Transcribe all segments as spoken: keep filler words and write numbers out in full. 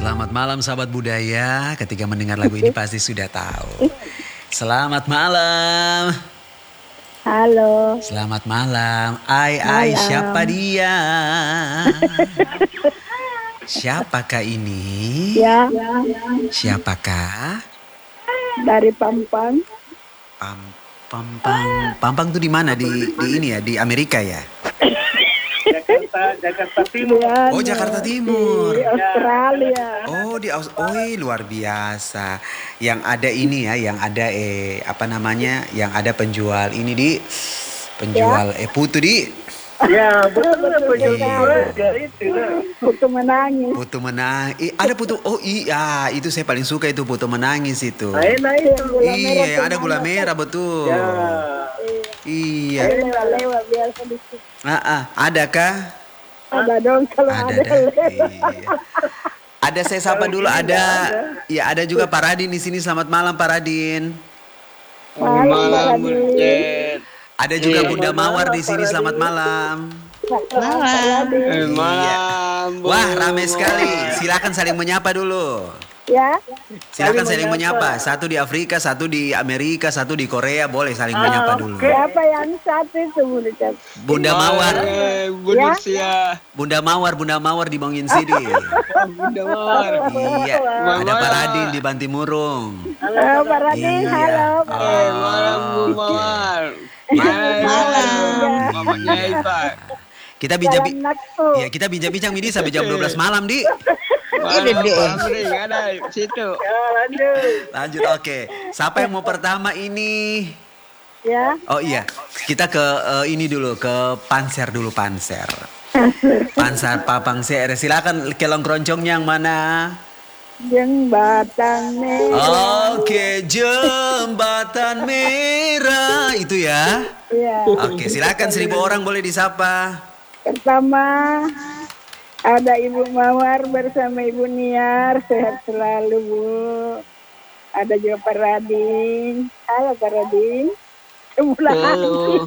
Selamat malam sahabat budaya. Ketika mendengar lagu ini pasti sudah tahu. Selamat malam. Halo. Selamat malam. Ai ai siapa dia? Siapakah ini? Ya. Siapakah? Dari Pampang. Pam Pampang. Pampang tuh di mana? Di di ini ya, di Amerika ya? Jakarta, Jakarta Timur. Ya, Oh, Jakarta Timur. di Australia. Oh, di Aus oh, luar biasa. Yang ada ini ya, yang ada eh apa namanya? Yang ada penjual ini di penjual eh putu di Ya, betul Betul, betul betul. itu. Putu menangis. putu menang. Eh, ada putu. Oh iya, itu saya paling suka itu putu menangis itu. Nah, enak itu. Gula merah Iya, yang ada tuh gula mana? merah betul. Ya. Iya. Lewat-lewat biasa di situ. Ah, ah, adakah? Ada dong kalau Ada ada, dah. lewat. Iya. Ada saya sapa dulu ada. Ya ada juga Pak Radin di sini. Selamat malam Pak Radin. Malam, Malam, Radin. Buncet. Ada juga Iya. Bunda Mawar di sini. Pak Selamat Radin. malam. Malam. Eh, Iya. malam. Bu. Wah, ramai sekali. Silakan saling menyapa dulu. Ya. Silakan Saling saling menyapa. menyapa. Satu di Afrika, satu di Amerika, satu di Korea. Boleh saling menyapa dulu. Siapa yang satu itu boleh cak? Bunda Mawar. Eh, Bu Ya. Nursia. Bunda Mawar, Bunda Mawar di Bangin Sidi. Bunda Mawar. Iya. Ada Pak Mawar. Radin di Bantimurung. Halo, Pak Radin. Iya. Halo. Eh, malam Bu Oke. Mawar. Malam. Mamanya Ipa. Kita bijak Jalan Naksu. ya, kita bincang-bincang ini sampai jam dua belas malam, Di. Malam Amri ada di situ. Lanjut, oke. Siapa yang mau pertama ini? Ya. Oh iya, kita ke eh, ini dulu, ke Panser dulu, Panser. Panser Papang Ser. Silakan kelong keroncongnya yang mana? Jembatan merah. Oke, jembatan merah itu ya. Iya. Oke, silakan seribu orang boleh disapa. Pertama ada Ibu Mawar bersama Ibu Niar, sehat selalu Bu. Ada juga Pak Radin. Halo Pak Radin. Kemulan. Halo.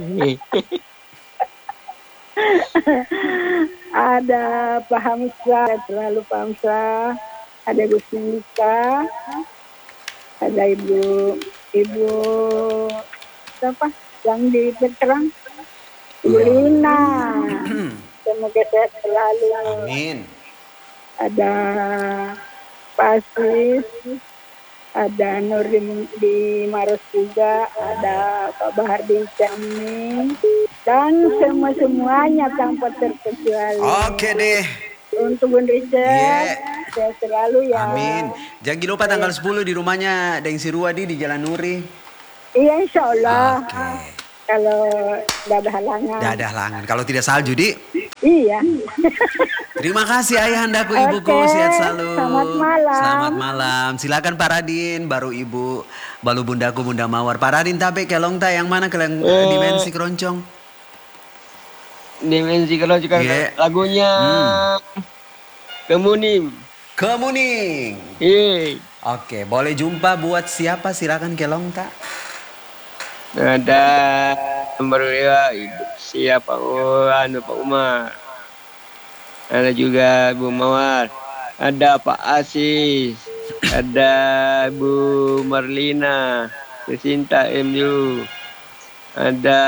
Ada Pak Hamzah, sehat selalu Pak Hamzah. Ada Bu Sinta. Ada Ibu Ibu siapa? Yang di Petrang. Ibu Lina. Semoga sehat selalu. Amin. Ada Pak Asis, ada Nur di, di Maros juga, ada Pak Bahar di Cami, dan semua-semuanya tanpa terkecuali. Oke deh. Untuk Bun Richard, Iya. sehat selalu ya. Amin. Jangan lupa tanggal sepuluh di rumahnya Deng Siruadi di Jalan Nuri. Iya insya Allah. Oke. Kalau tidak ada halangan. Tidak ada halangan. Kalau tidak salju, Di. Iya. Terima kasih ayahandaku, ibuku. Oke, Sehat selalu. selamat malam. Selamat malam. Silakan Pak Radin, baru ibu, baru bundaku Bunda Mawar. Pak Radin tapi kelong ta yang mana keleng Eh. dimensi keroncong? Dimensi kalau juga Iya. lagunya Kemunim. Kemuning. Iya. Oke, boleh jumpa buat siapa? Silakan kelong ta. Ada nomor ya Ibu siapa oh anu Pak Umar. Ada juga Bu Mawar. Ada Pak Asis. Ada Bu Marlina. Sinta M U. Ada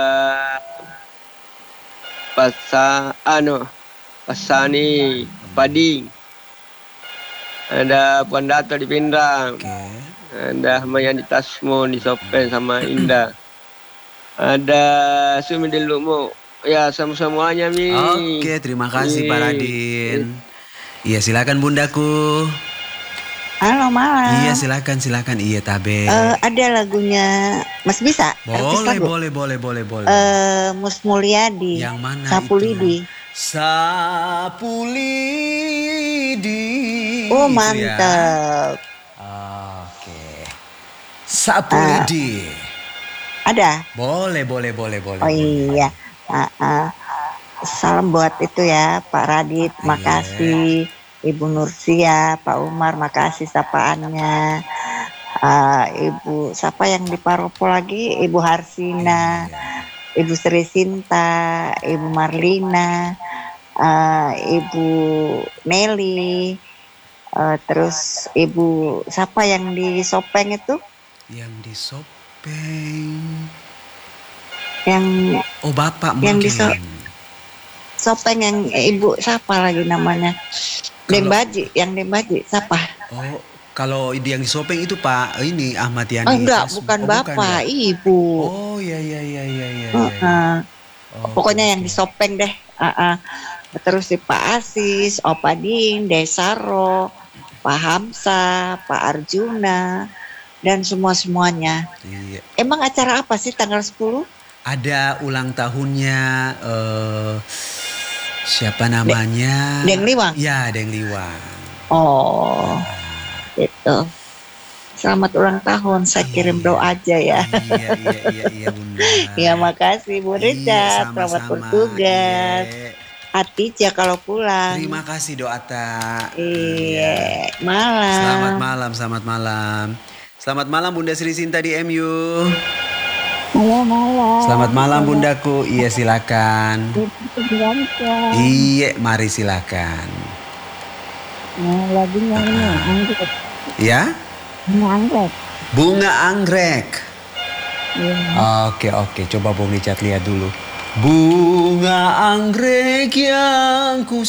Pasa anu Pasani Pading. Ada Puan Dato di Pindrang. Oke. Ada Mayani Tasmo di Sopen sama Indah. Ada Sumi di Lumo. Ya, sama-semuanya Mi. Oke, terima kasih Pak Iya. Radin. Iya, silakan bundaku. Halo malam. Iya, silakan, silakan. Iya, tabe. Eh, ada lagunya Mas bisa? Artis boleh, lagu? boleh, boleh, boleh, boleh. Eh, Mus Mulyadi. Yang mana Sapu itu? Lidi. Sapu lidi. Oh Itu ya. mantap. Oke. Sapu Ah. lidi. Ada. Boleh, boleh, boleh, boleh. Oh boleh. iya. Ah, ah. Salam buat itu ya Pak Radit. Iya. Makasih. Ibu Nursia, Pak Umar, makasih sapaannya. Ah, Ibu siapa yang di Paropo lagi? Ibu Harsina. Iya. Ibu Sri Sinta, Ibu Marlina, uh, Ibu Nelly, Eh, terus Ibu siapa yang di Sopeng itu? Yang di Sopeng. Yang Oh, Bapak yang di mungkin. Sopeng yang eh, Ibu siapa lagi namanya? Kalau- Dembaji, yang Dembaji siapa? Oh, kalau yang di Sopeng itu Pak ini Ahmad Oh Yani enggak, Tasmo. bukan Oh, Bapak, ya? Ibu. Oh, ya ya ya ya ya Uh, ya. ya. uh, Oke, pokoknya yang oke. di Sopeng deh. Uh, uh. Terus di Pak Asis, Opa Din, Desaro, Pak Hamsa, Pak Arjuna, dan semua-semuanya. Iya. Emang acara apa sih tanggal sepuluh? Ada ulang tahunnya eh siapa namanya? Deng Liwang? Ya, Deng Liwang. Oh, itu. Selamat ulang tahun, saya kirim Iya. doa aja ya. Iya, iya, iya, iya, Bunda. Ya makasih Bu Iya, Richard, selamat sama-sama. bertugas. Iya. Hati ya kalau pulang. Terima kasih doa tak. Iya, malam. Selamat malam, selamat malam. Selamat malam Bunda Sri Sinta di M U. Halo malam. Selamat malam Bundaku. Iya, silakan. Silakan. Iya, mari silakan. Nah, lagunya ini anggrek. Ya? Ini anggrek. Bunga anggrek. Iya. Oke, oke. Coba Bung Richard lihat dulu. Bunga anggrek yang ku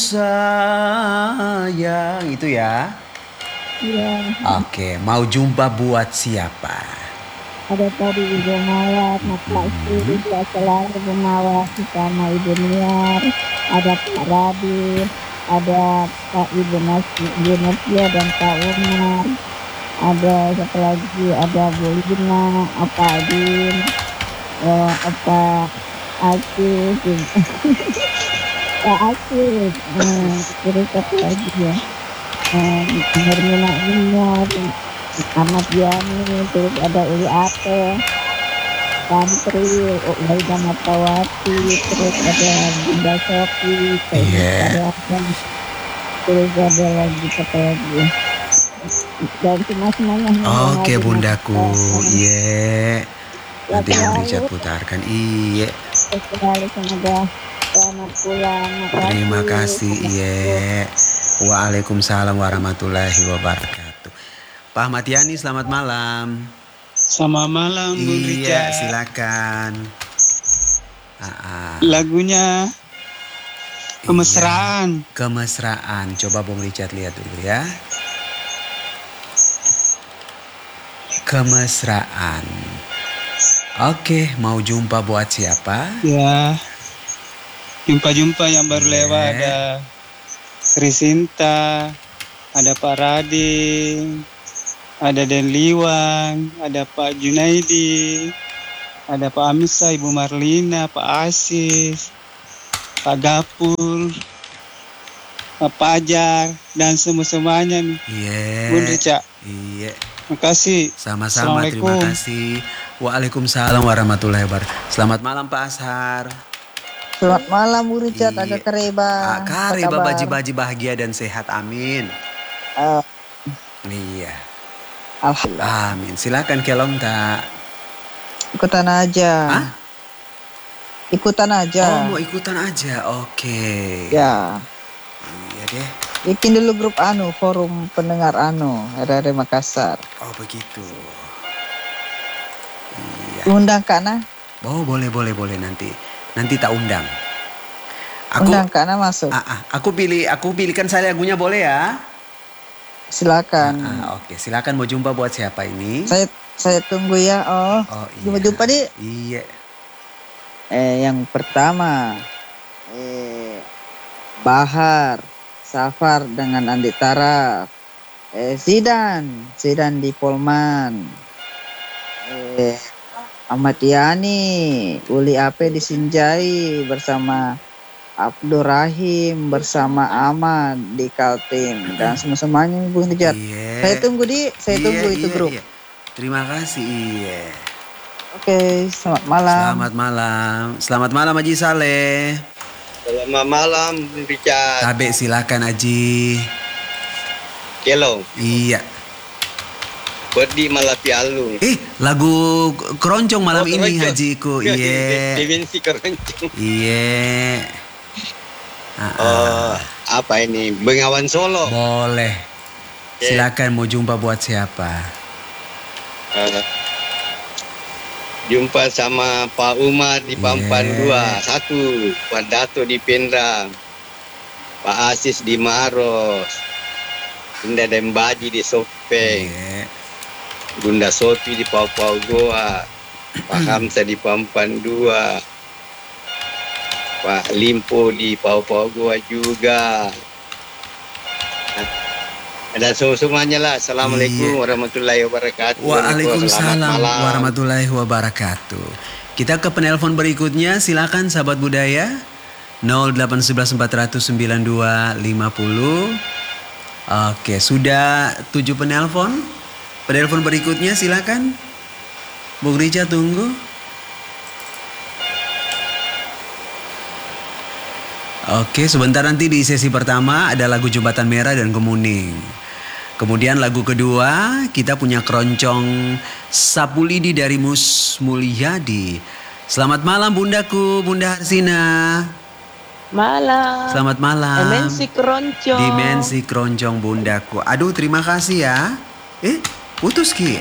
sayang. Itu ya? Iya. Oke, mau jumpa buat siapa? Ada tadi Ibu Mawar, Bapak Istri, Pak Selalu Ibu Mawar, sama Ibu Niar, ada Pak Radit, ada Pak Ibu Nasi, Ibu Nasia dan Pak Umar, ada siapa lagi, ada Bu Lina, Opa Adin, eh, Opa Asis, Pak Asis, eh, terus apa lagi ya, eh, Hermina Inya, Ahmad Yani, terus ada Uli Ate, Tantri, Laida Matawati, terus ada Bunda Sofi, Iya. terus ada lagi apa lagi, dan semua semuanya. Oke Bundaku, iya. Nanti Bung Richard putarkan, iya. Sekali semoga selamat pulang. Makasih. Terima kasih, iya. Waalaikumsalam warahmatullahi wabarakatuh. Pak Ahmad Yani, selamat malam. Selamat malam, Bung Iya, Richard. silakan. Ah, ah. Lagunya Kemesraan. Iya, kemesraan. Coba Bung Richard lihat dulu ya. Kemesraan. Oke, mau jumpa buat siapa? Ya, jumpa-jumpa yang baru Iya. lewat ada Sri Sinta, ada Pak Rading, ada Den Liwang, ada Pak Junaidi, ada Pak Amisa, Ibu Marlina, Pak Asis, Pak Gapur, Pak Pajar, dan semua-semuanya nih. Iya. Bung Richard, Iya. terima kasih. Sama-sama, terima Assalamualaikum. kasih. Waalaikumsalam warahmatullahi wabarakatuh. Selamat malam Pak Ashar. Selamat malam Bu Richard, Iya. agak kareba. Ah, Kare Apa kabar? baji-baji bahagia dan sehat, amin. Eh, Iya, Alhamdulillah. amin. Silakan Kelong tak. Ikutan aja. Hah? Ikutan aja. Oh, mau ikutan aja, oke. Ya. Iya deh. Bikin dulu grup anu, forum pendengar anu, R R Makassar. Oh begitu. Iya. Undang Kana, Oh boleh boleh boleh nanti nanti tak undang. Aku undang Kana masuk. ah, ah, aku pilih aku pilihkan saya lagunya boleh ya? Silakan. Ah, oke, silakan mau jumpa buat siapa ini? Saya saya tunggu ya. Oh, Oh iya. jumpa-jumpa di. Iya. Eh, yang pertama, eh, Bahar, Safar dengan Andi Taraf, eh, Zidan, Zidan di Polman, eh, Ahmad Yani, Uli Ape di Sinjai bersama Abdur Rahim bersama Ahmad di Kaltim dan semua-semuanya Bung Richard. Iya. Saya tunggu di, saya Iya, tunggu itu iya, grup. iya. Terima kasih. Iya. Oke, selamat malam. Selamat malam. Selamat malam Haji Saleh. Selamat malam, Bung Richard. Tabe silakan Haji. Kelong, Iya. Berdi Malapi Alung. Eh, lagu keroncong malam Oh, ini keroncong. Hajiku. Iya. Dimensi keroncong. Iya. Ah, ah. Oh, apa ini? Bengawan Solo. Boleh. Silakan mau jumpa buat siapa? Uh, jumpa sama Pak Umar di Pampan Yeah. dua, satu. Pak Dato di Pendrang. Pak Asis di Maros. Bunda Dembaji di Sopeng. Yeah. Bunda Sopi di Papua Goa. Pak Hamsa di Pampan dua. Pak Limpo di Papua Goa juga. Dan semuanya lah. Assalamualaikum Iya. warahmatullahi wabarakatuh. Waalaikumsalam Selamat malam. warahmatullahi wabarakatuh. Kita ke penelpon berikutnya. Silakan sahabat budaya. nol delapan satu satu empat nol nol sembilan dua lima nol. Oke, sudah tujuh penelpon. Penelpon berikutnya silakan. Bung Rica tunggu. Oke, sebentar nanti di sesi pertama ada lagu Jembatan Merah dan Kemuning. Kemudian lagu kedua kita punya keroncong Sapu Lidi dari Mus Mulyadi. Selamat malam bundaku, Bunda Harsina. Malam. Selamat malam. Dimensi keroncong. Dimensi keroncong bundaku. Aduh, terima kasih ya. Eh, putus Ki.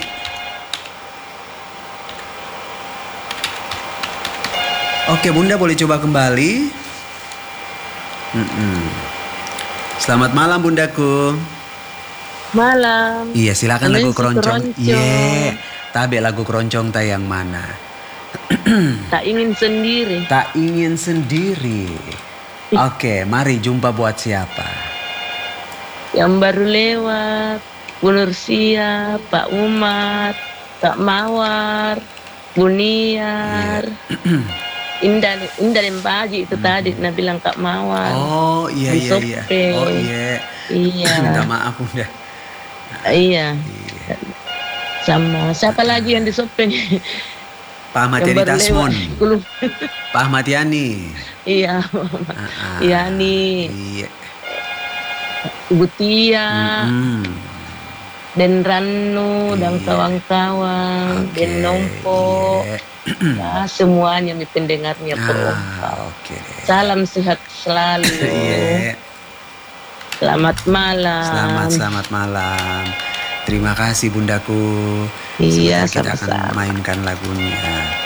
Oke, Bunda boleh coba kembali. Mm-mm. Selamat malam bundaku. Malam. Iya, silakan lagu Dimensi keroncong. keroncong. Iya, tabe lagu keroncong tayang mana? Tak ingin sendiri. Tak ingin sendiri. Oke, mari jumpa buat siapa? Yang baru lewat. Bu Nursia, Pak Umar, Kak Mawar, Bu Niar. Indah, Indah Lembaji itu tadi Nah bilang Kak Mawar. Oh iya Di iya iya. Sopeng. Oh iya. Iya. Minta maaf Bunda. Iya. Iya. Sama siapa lagi yang di Sopeng? Pak Ahmad Yani Yang baru Tasmon. lewat. Belum. Pak Ahmad Yani. Iya. Ah, ah. Yani, Iya. Ibu Tia, Mm-mm. Den Ranu, dan Iya. kawan-kawan, Oke, Den Nompo, iya. nah, semuanya mi pendengarnya perompak. Ah, oke deh. Salam sehat selalu. Iya. Selamat malam. Selamat selamat malam. Terima kasih bundaku. Iya, Sebentar kita akan sama-sama. mainkan lagunya.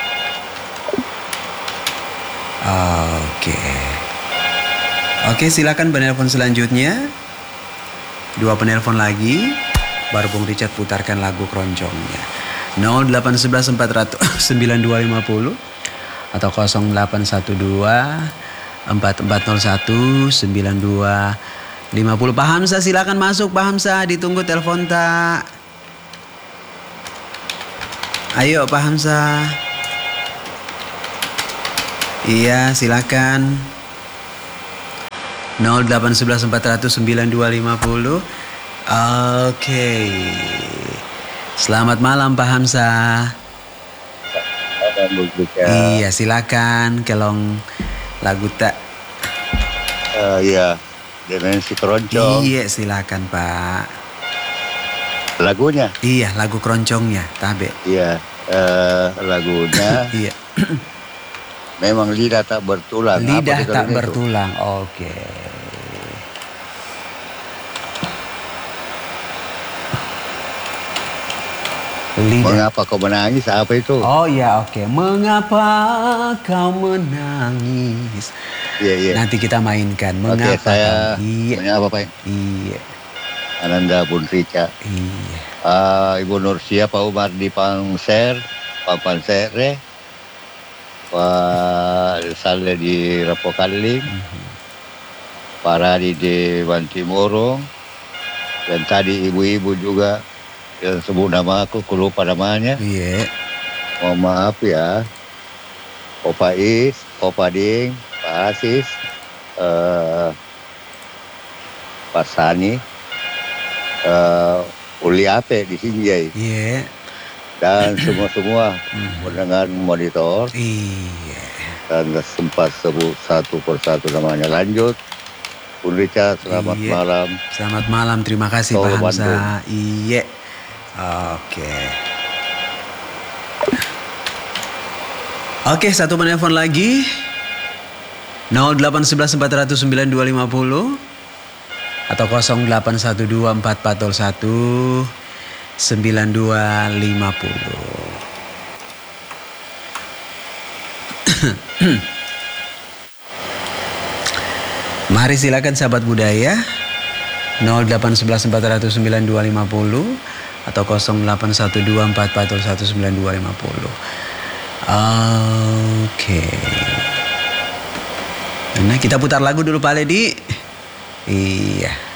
Oke. Oke, silakan penelpon selanjutnya. Dua penelpon lagi. Baru Bung Richard putarkan lagu keroncongnya. nol delapan satu satu empat nol nol sembilan dua lima nol atau nol delapan satu dua empat empat nol satu sembilan dua lima nol. Pak Hamzah silakan masuk Pak Hamzah, ditunggu telepon tak. Ayo Pak Hamzah. Iya silakan. nol delapan satu satu empat nol nol sembilan dua lima nol. Oke. Selamat malam Pak Hamzah. Iya silakan kelong lagu tak. Uh, iya, Dimensi Keroncong. Iya silakan Pak. Lagunya? Iya lagu keroncongnya tabe. Iya, uh, lagunya. Iya. Memang lidah tak bertulang. Lidah Apa tak itu? bertulang. Oke. Lidah. Mengapa kau menangis? Apa itu? Oh iya oke. Mengapa kau menangis? Iya iya. Nanti kita mainkan. Oke, Mengapa? saya. kau- Iya. Mengapa Pak? Iya. Ananda Bun Rica. Iya. Uh, Ibu Nursia, Pak Umar di Pangser, Pak Pansere, Pak Saleh di Rapokaling, Pak Radi di Bantimurung, dan tadi ibu-ibu juga yang sebut nama aku, aku lupa namanya. Iya. Mohon maaf ya. Opa Is, Opa Ding, Pak Asis, uh, Pak Sani, uh, Uli Ape di Sinjai, Iya. dan semua-semua mendengar monitor. Iya. Dan sempat sebut satu persatu namanya. Lanjut, Bun Richard, selamat Iya. malam. Selamat malam. Terima kasih Solo Pak Hamzah. Bandung. Iya. Oke. Oke, satu menelpon lagi. nol delapan satu satu empat nol nol sembilan dua lima nol atau nol delapan satu dua empat empat nol satu sembilan dua lima nol. Mari silakan sahabat budaya nol delapan satu satu empat nol sembilan dua lima nol atau nol delapan satu dua empat empat nol satu sembilan dua lima nol. Oke. Nah, kita putar lagu dulu Pak Ledi. Iya.